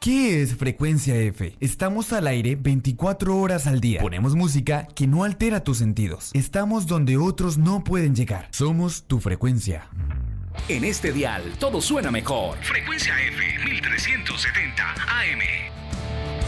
¿Qué es Frecuencia F? Estamos al aire 24 horas al día. Ponemos música que no altera tus sentidos. Estamos donde otros no pueden llegar. Somos tu frecuencia. En este dial todo suena mejor. Frecuencia F 1370 AM.